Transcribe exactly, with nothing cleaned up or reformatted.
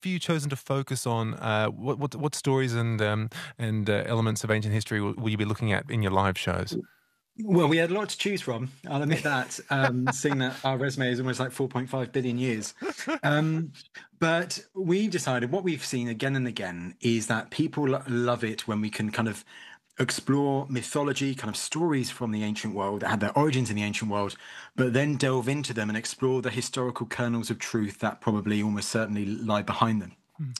you chosen to focus on? Uh, what, what what stories and um, and uh, elements of ancient history will, will you be looking at in your live shows? Well, we had a lot to choose from. I'll admit that, um, seeing that our resume is almost like four point five billion years. Um, but we decided what we've seen again and again is that people lo- love it when we can kind of explore mythology, kind of stories from the ancient world that had their origins in the ancient world, but then delve into them and explore the historical kernels of truth that probably almost certainly lie behind them.